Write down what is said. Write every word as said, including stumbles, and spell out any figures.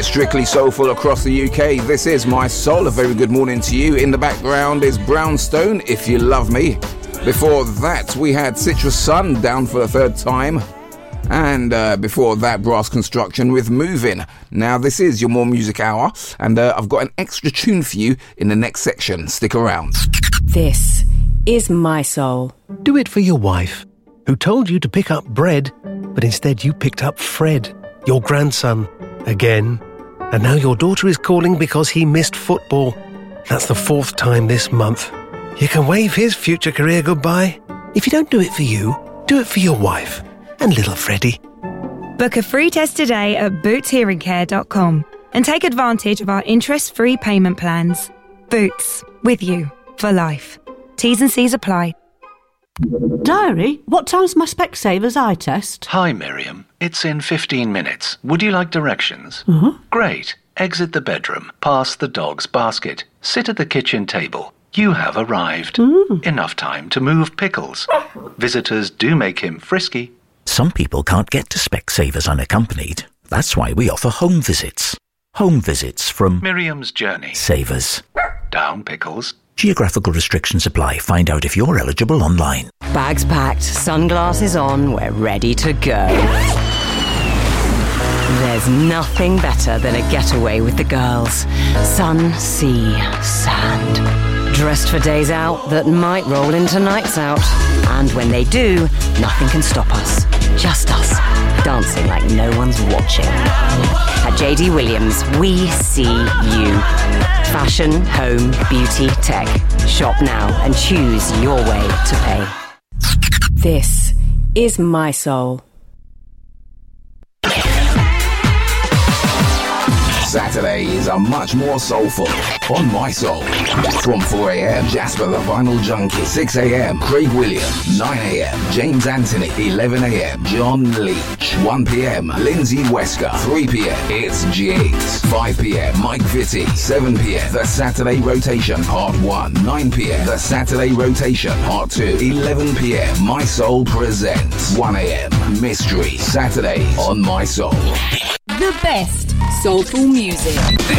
Strictly soulful across the U K. This is My Soul. A very good morning to you. In the background is Brownstone, If You Love Me. Before that, we had Citrus Sun, Down for the Third Time. And uh, before that, Brass Construction with Moving. Now, this is your More Music Hour, and uh, I've got an extra tune for you in the next section. Stick around. This is My Soul. Do it for your wife, who told you to pick up bread, but instead you picked up Fred, your grandson, again. And now your daughter is calling because he missed football. That's the fourth time this month. You can wave his future career goodbye. If you don't do it for you, do it for your wife and little Freddie. Book a free test today at boots hearing care dot com and take advantage of our interest-free payment plans. Boots, with you for life. T's and C's apply. Diary, what time's my Specsavers eye test? Hi, Miriam. It's in fifteen minutes. Would you like directions? Uh-huh. Great. Exit the bedroom, past the dog's basket, sit at the kitchen table. You have arrived. Mm. Enough time to move pickles. Visitors do make him frisky. Some people can't get to Specsavers unaccompanied. That's why we offer home visits. Home visits from Miriam's Journey. Savers. Down pickles. Geographical restrictions apply. Find out if you're eligible online. Bags packed, sunglasses on, we're ready to go. There's nothing better than a getaway with the girls. Sun, sea, sand. Dressed for days out that might roll into nights out. And when they do, nothing can stop us. Just us, dancing like no one's watching. At J D Williams, we see you. Fashion, home, beauty, tech. Shop now and choose your way to pay. This is My Soul. Saturdays are much more soulful on My Soul. From four a.m, Jasper the Vinyl Junkie. six a.m, Craig Williams. nine a.m, James Anthony. eleven a.m, John Leach. one p.m, Lindsay Wesker. three p.m, it's Jigs. five p.m, Mike Vitti. seven p.m, The Saturday Rotation Part one. nine p.m, The Saturday Rotation Part two. eleven p.m, My Soul Presents. one a.m, Mystery. Saturdays on My Soul. The best soulful music.